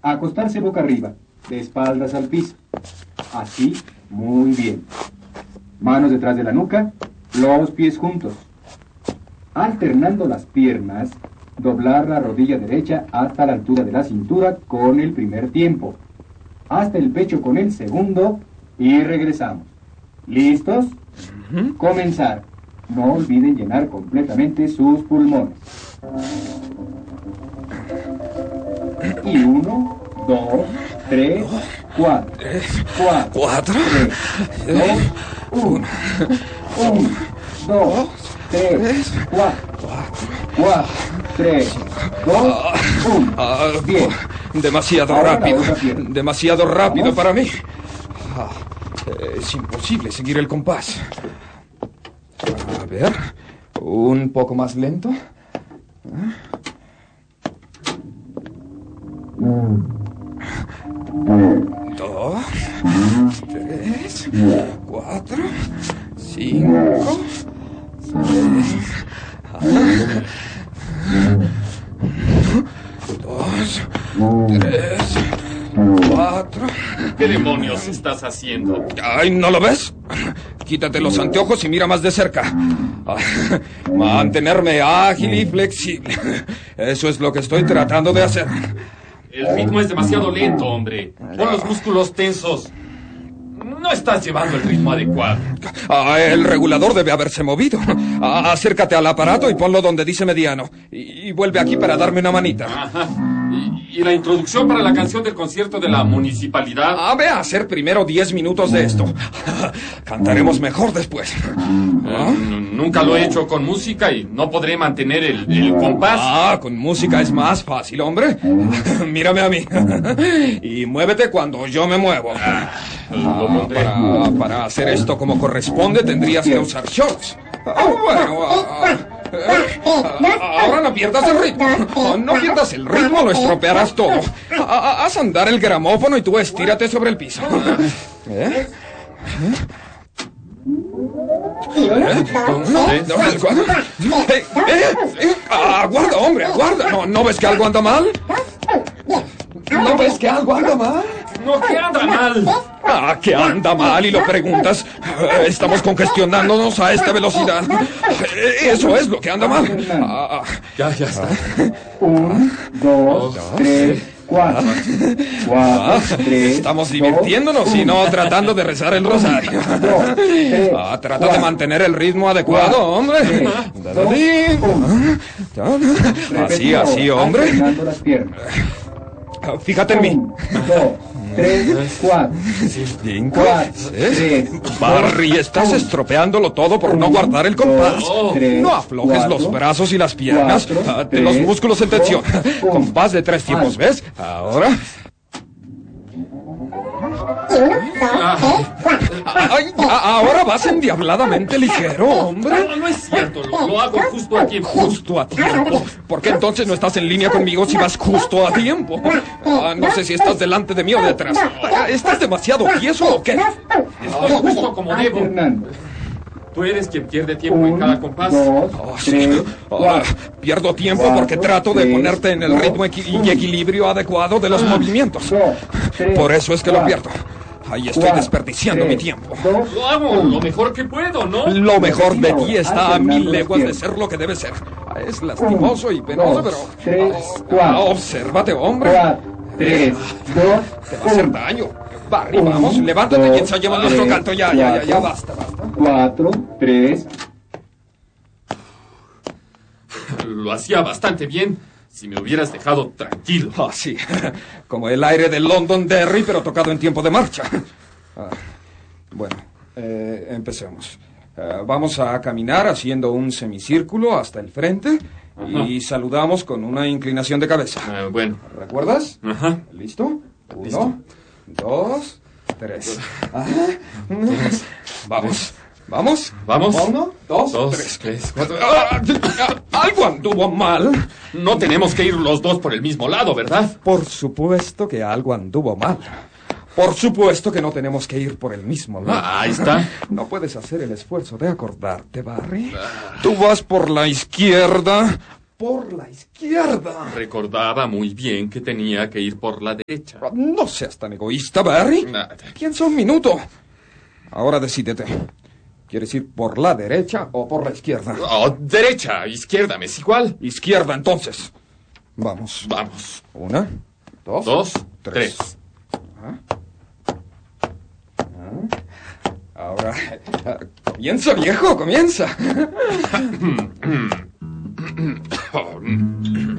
Acostarse boca arriba, de espaldas al piso. Así, muy bien. Manos detrás de la nuca, los pies juntos. Alternando las piernas, doblar la rodilla derecha hasta la altura de la cintura con el primer tiempo. Hasta el pecho con el segundo y regresamos. ¿Listos? Comenzar. No olviden llenar completamente sus pulmones. Y 1, 2, 3, 4. 4. 3, 2, 1. 1, 2, 3, 4. 4, 3, 2, 1. Bien. Demasiado rápido. Demasiado rápido para mí. Es imposible seguir el compás. A ver. Un poco más lento. 2, 3, 4, 5, 6, 2, 3, 4. ¿Qué demonios estás haciendo? Ay, ¿no lo ves? Quítate los anteojos y mira más de cerca. Mantenerme ágil y flexible. Eso es lo que estoy tratando de hacer. El ritmo es demasiado lento, hombre. Pon los músculos tensos. No estás llevando el ritmo adecuado. El regulador debe haberse movido. Acércate al aparato y ponlo donde dice mediano. Y vuelve aquí para darme una manita. Ajá. ¿Y la introducción para la canción del concierto de la municipalidad? Ve a hacer primero 10 minutos de esto. Cantaremos mejor después. Nunca lo he hecho con música y no podré mantener el compás. Con música es más fácil, hombre. Mírame a mí. Y muévete cuando yo me muevo. Para hacer esto como corresponde tendrías que usar shorts. Ahora no pierdas el ritmo. No pierdas el ritmo, lo estropearás todo. Haz andar el gramófono y tú estírate sobre el piso. Aguarda, hombre, aguarda. ¿No ves que algo anda mal? ¿No ves que algo anda mal? No, ¿qué anda mal? ¿Qué anda mal? Y lo preguntas. Estamos congestionándonos a esta velocidad. Eso es lo que anda mal. Ya está. 1, 2, 3, 4. 4, 3. Estamos divirtiéndonos y no tratando de rezar el rosario. Trata de mantener el ritmo adecuado, hombre. Así, hombre. Fíjate en mí. 1, 2, 3, 4. 5, 6. Barry, estás estropeándolo todo por no guardar el compás. No aflojes los brazos y las piernas. Ten los músculos en tensión. Compás de 3 tiempos, ¿ves? Ahora. Ahora vas endiabladamente ligero, hombre. No es cierto, lo hago justo a tiempo. Justo a tiempo. ¿Por qué entonces no estás en línea conmigo si vas justo a tiempo? No sé si estás delante de mí o detrás. ¿Estás demasiado tieso o qué? Estoy justo como debo. Tú eres quien pierde tiempo en cada compás. Pierdo tiempo porque trato de ponerte en el ritmo y equilibrio adecuado de los movimientos. Por eso es que lo pierdo. Ahí estoy desperdiciando mi tiempo. Lo hago lo mejor que puedo, ¿no? Lo mejor de ti está a 1000 leguas de ser lo que debe ser. Es lastimoso y penoso, pero... Obsérvate, hombre. 3, 2, te va a hacer daño. Barry, vamos, levántate y ensayemos nuestro canto. Ya, basta. 4, 3. Lo hacía bastante bien. Si me hubieras dejado tranquilo. Sí. Como el aire de Londonderry, pero tocado en tiempo de marcha. Bueno, empecemos. Vamos a caminar haciendo un semicírculo hasta el frente. Y saludamos con una inclinación de cabeza. Bueno. ¿Recuerdas? Ajá. ¿Listo? 1, 2, 3. Vamos. ¿Vamos? 1, 2, 3, 4. Algo anduvo mal. No tenemos que ir los dos por el mismo lado, ¿verdad? Por supuesto que algo anduvo mal. Por supuesto que no tenemos que ir por el mismo lado. Ahí está. No puedes hacer el esfuerzo de acordarte, Barry. Tú vas por la izquierda, por la izquierda. Recordaba muy bien que tenía que ir por la derecha. No seas tan egoísta, Barry. Nada. Piensa un minuto. Ahora decídete. ¿Quieres ir por la derecha o por la izquierda? Oh, derecha, izquierda, me es igual. Izquierda, entonces. Vamos. Vamos. 1, 2, 2, 3. 3. Ahora, comienza, viejo, comienza.